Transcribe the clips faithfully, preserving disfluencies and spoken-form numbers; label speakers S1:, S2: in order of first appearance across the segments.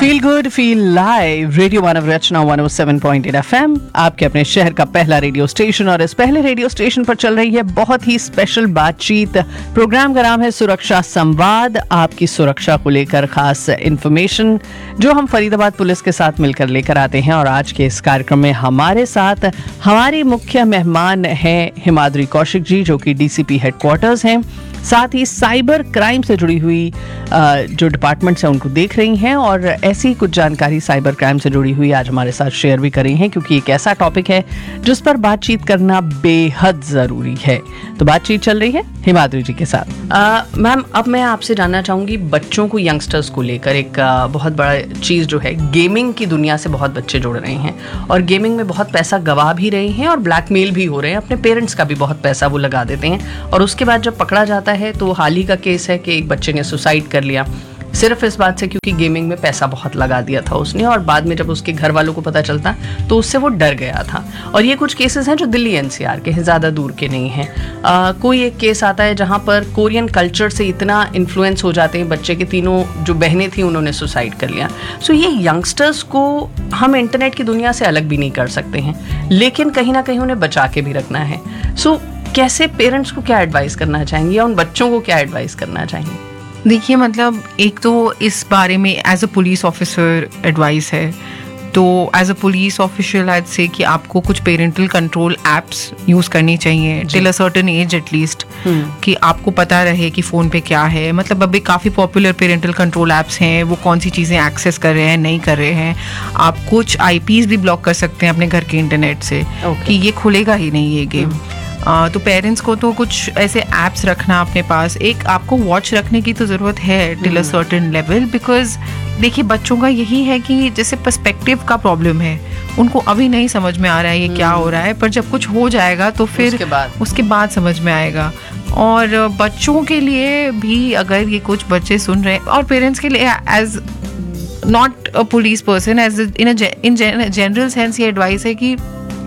S1: Feel good feel live radio मानव रचना one O seven point eight F M, आपके अपने शहर का पहला रेडियो स्टेशन। और इस पहले रेडियो स्टेशन पर चल रही है बहुत ही स्पेशल बातचीत। प्रोग्राम का नाम है सुरक्षा संवाद, आपकी सुरक्षा को लेकर खास इंफॉर्मेशन जो हम फरीदाबाद पुलिस के साथ मिलकर लेकर आते हैं। और आज के इस कार्यक्रम में हमारे साथ हमारी मुख्य मेहमान हैं हिमाद्री कौशिक जी, जो कि डीसीपी हेडक्वार्टर्स हैं, साथ ही साइबर क्राइम से जुड़ी हुई जो डिपार्टमेंट्स हैं उनको देख रही हैं, और ऐसी कुछ जानकारी साइबर क्राइम से जुड़ी हुई आज हमारे साथ शेयर भी कर रही हैं, क्योंकि एक ऐसा टॉपिक है जिस पर बातचीत करना बेहद ज़रूरी है। तो बातचीत चल रही है हिमाद्री जी के साथ। मैम, अब मैं आपसे जानना चाहूँगी बच्चों को, यंगस्टर्स को लेकर एक आ, बहुत बड़ा चीज़ जो है, गेमिंग की दुनिया से बहुत बच्चे जुड़ रहे हैं और गेमिंग में बहुत पैसा गवा भी रहे हैं और ब्लैकमेल भी हो रहे हैं। अपने पेरेंट्स का भी बहुत पैसा वो लगा देते हैं और उसके बाद जब पकड़ा जाता है तो हाल ही का केस है कि एक बच्चे ने सुसाइड कर लिया सिर्फ इस बात से क्योंकि गेमिंग में पैसा बहुत लगा दिया था उसने, और बाद में जब उसके घर वालों को पता चलता तो उससे वो डर गया था। और ये कुछ केसेस हैं जो दिल्ली एनसीआर के हैं, ज़्यादा दूर के नहीं हैं। आ, कोई एक केस आता है जहाँ पर कोरियन कल्चर से इतना इन्फ्लुएंस हो जाते हैं बच्चे के, तीनों जो बहनें थी उन्होंने सुसाइड कर लिया। सो ये यंगस्टर्स को हम इंटरनेट की दुनिया से अलग भी नहीं कर सकते हैं, लेकिन कहीं ना कहीं उन्हें बचा के भी रखना है। सो कैसे पेरेंट्स को क्या एडवाइस करना चाहेंगे या उन बच्चों को क्या एडवाइस करना चाहेंगे?
S2: देखिए, मतलब एक तो इस बारे में as a police officer advice है, तो एज अ पुलिस ऑफिशियल आज से कि आपको कुछ पेरेंटल कंट्रोल एप्स यूज़ करनी चाहिए till a certain age at least, कि आपको पता रहे कि फ़ोन पे क्या है। मतलब अभी काफ़ी पॉपुलर पेरेंटल कंट्रोल एप्स हैं, वो कौन सी चीज़ें एक्सेस कर रहे हैं, नहीं कर रहे हैं। आप कुछ आईपीज़ भी ब्लॉक कर सकते हैं अपने घर के इंटरनेट से, okay. कि ये खुलेगा ही नहीं ये गेम। Uh, तो पेरेंट्स को तो कुछ ऐसे ऐप्स रखना अपने पास। एक आपको वॉच रखने की तो ज़रूरत है till a certain level, because देखिए बच्चों का यही है कि जैसे पर्सपेक्टिव का प्रॉब्लम है, उनको अभी नहीं समझ में आ रहा है ये क्या हो रहा है, पर जब कुछ हो जाएगा तो फिर उसके बाद उसके बाद समझ में आएगा। और बच्चों के लिए भी, अगर ये कुछ बच्चे सुन रहे हैं, और पेरेंट्स के लिए as not a police person, as in in general sense ये एडवाइस है कि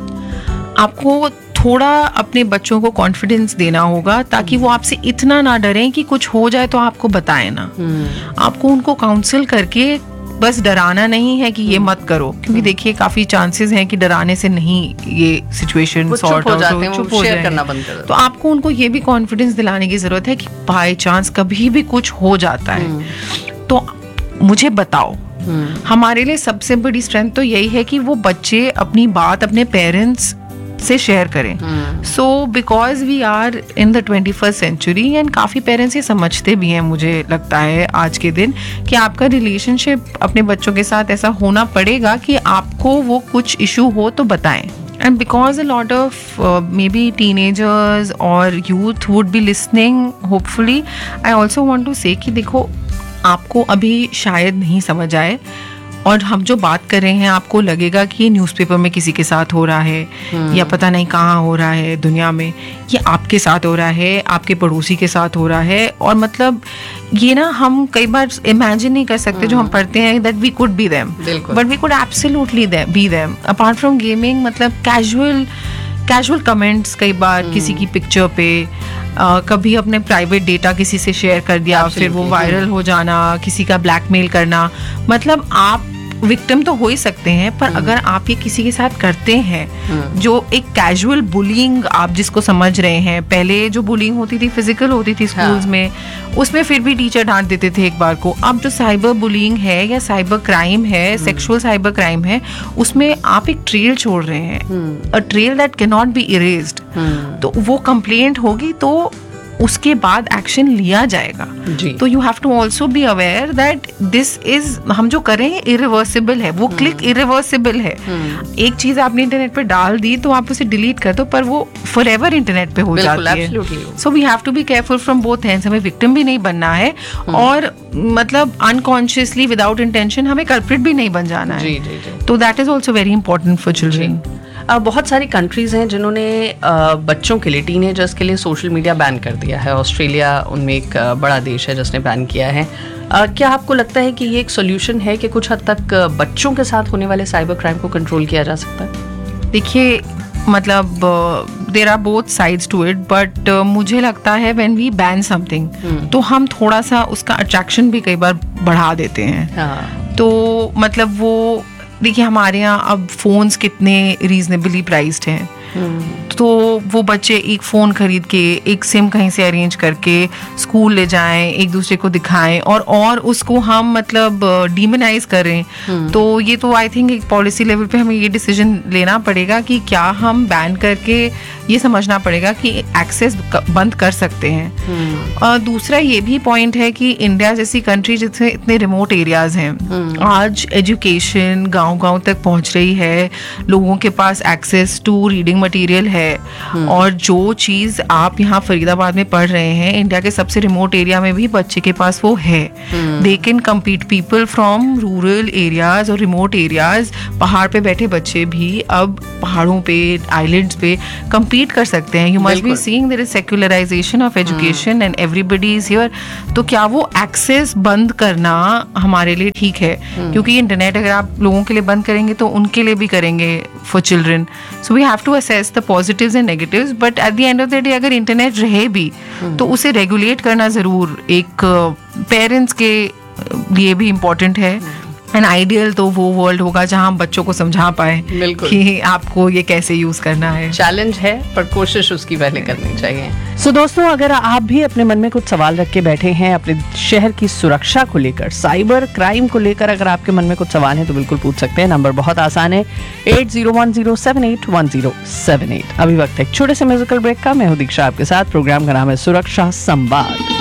S2: आपको थोड़ा अपने बच्चों को कॉन्फिडेंस देना होगा, ताकि वो आपसे इतना ना डरें कि कुछ हो जाए तो आपको बताएं ना। hmm. आपको उनको काउंसिल करके बस डराना नहीं है कि ये मत करो, क्योंकि hmm. देखिए काफी चांसेस हैं कि डराने से नहीं ये सिचुएशन सॉर्ट आउट हो, चुप हो शेयर करना बंद कर। तो आपको उनको ये भी कॉन्फिडेंस दिलाने की जरूरत है कि बाय चांस कभी भी कुछ हो जाता है hmm. तो मुझे बताओ। hmm. हमारे लिए सबसे बड़ी स्ट्रेंथ तो यही है कि वो बच्चे अपनी बात अपने पेरेंट्स से शेयर करें। So because we are in the twenty first century, and काफ़ी पेरेंट्स ये समझते भी हैं, मुझे लगता है आज के दिन, कि आपका रिलेशनशिप अपने बच्चों के साथ ऐसा होना पड़ेगा कि आपको वो कुछ इशू हो तो बताएं। And because a lot of uh, maybe teenagers or youth would be listening, hopefully, I also want to say कि देखो, आपको अभी शायद नहीं समझ आए और हम जो बात कर रहे हैं आपको लगेगा कि ये न्यूज़पेपर में किसी के साथ हो रहा है, hmm. या पता नहीं कहाँ हो रहा है दुनिया में, ये आपके साथ हो रहा है, आपके पड़ोसी के साथ हो रहा है। और मतलब ये ना हम कई बार इमेजिन नहीं कर सकते, hmm. जो हम पढ़ते हैं that we could be them, but we could absolutely B them. Apart from gaming, मतलब कैजुअल कैजुअल कमेंट्स कई बार hmm. किसी की पिक्चर पे, Uh, कभी अपने प्राइवेट डेटा किसी से शेयर कर दिया, फिर वो वायरल हो जाना, किसी का ब्लैकमेल करना। मतलब आप विक्टिम तो हो ही सकते हैं, पर hmm. अगर आप ये किसी के साथ करते हैं, hmm. जो एक कैजुअल बुलिंग आप जिसको समझ रहे हैं, पहले जो बुलिंग होती थी फिजिकल होती थी स्कूल्स हाँ. में, उसमें फिर भी टीचर डांट देते थे एक बार को। अब जो साइबर बुलिंग है या साइबर क्राइम है, hmm. सेक्सुअल साइबर क्राइम है, उसमें आप एक ट्रेल छोड़ रहे हैं, a trail that can not be erased. तो वो कंप्लेंट होगी तो उसके बाद एक्शन लिया जाएगा। तो you have to also be aware that this is, हम जो कर रहे हैं इरिवर्सिबल है, वो क्लिक इरिवर्सिबल है। एक चीज आपने इंटरनेट पे डाल दी तो आप उसे डिलीट कर दो, पर वो फॉर एवर इंटरनेट पे हो जाती है। So we have to be careful from both ends. हमें विक्टिम भी नहीं बनना है और मतलब अनकॉन्शियसली विदाउट इंटेंशन हमें कल्प्रिट भी नहीं बन जाना है। तो that is also very important for children.
S1: Uh, बहुत सारी कंट्रीज़ हैं जिन्होंने uh, बच्चों के लिए, टीनेजर्स के लिए सोशल मीडिया बैन कर दिया है। ऑस्ट्रेलिया उनमें एक uh, बड़ा देश है जिसने बैन किया है। uh, क्या आपको लगता है कि ये एक सोल्यूशन है कि कुछ हद तक uh, बच्चों के साथ होने वाले साइबर क्राइम को कंट्रोल किया जा सकता है?
S2: देखिए, मतलब there are both sides to it, but मुझे लगता है व्हेन वी बैन समथिंग तो हम थोड़ा सा उसका अट्रैक्शन भी कई बार बढ़ा देते हैं। हाँ. तो मतलब वो देखिए हमारे यहाँ अब फोन्स कितने रीजनेबली प्राइस्ड हैं, तो वो बच्चे एक फ़ोन खरीद के एक सिम कहीं से अरेंज करके स्कूल ले जाएं, एक दूसरे को दिखाएं और और उसको हम मतलब डीमोनाइज करें, तो ये तो आई थिंक एक पॉलिसी लेवल पे हमें ये डिसीजन लेना पड़ेगा कि क्या हम बैन करके ये समझना पड़ेगा कि एक्सेस बंद कर सकते हैं। और दूसरा ये भी पॉइंट है कि इंडिया जैसी कंट्री जिसमें इतने रिमोट एरियाज हैं, आज एजुकेशन गांव गांव तक पहुंच रही है, लोगों के पास एक्सेस टू रीडिंग मटेरियल है, और जो चीज आप यहाँ फरीदाबाद में पढ़ रहे हैं इंडिया के सबसे रिमोट एरिया में भी बच्चे के पास वो है। They can compete, people from rural areas और रिमोट एरियाज, पहाड़ पे बैठे बच्चे भी अब पहाड़ों पे आइलैंड्स पे कम्पीट कर सकते हैं। You must be seeing there is secularisation of education and everybody is here. तो क्या वो एक्सेस बंद करना हमारे लिए ठीक है? क्योंकि इंटरनेट अगर आप लोगों के लिए बंद करेंगे तो उनके लिए भी करेंगे for children. So we have to assess the positives and negatives, but at the end of the day अगर इंटरनेट रहे भी तो उसे रेगुलेट करना जरूर एक पेरेंट्स के लिए भी इम्पोर्टेंट है। एंड आइडियल तो वो वर्ल्ड होगा जहां हम बच्चों को समझा पाए कि आपको ये कैसे यूज करना है।
S1: चैलेंज है पर कोशिश उसकी पहले करनी चाहिए। सो so, दोस्तों, अगर आप भी अपने मन में कुछ सवाल रख के बैठे हैं अपने शहर की सुरक्षा को लेकर, साइबर क्राइम को लेकर, अगर आपके मन में कुछ सवाल है तो बिल्कुल पूछ सकते हैं। नंबर बहुत आसान है, eight zero one zero seven eight one zero seven eight. अभी वक्त है एक छोटे से म्यूजिकल ब्रेक का। मैं हूं दीक्षा आपके साथ। प्रोग्राम का नाम है सुरक्षा संवाद।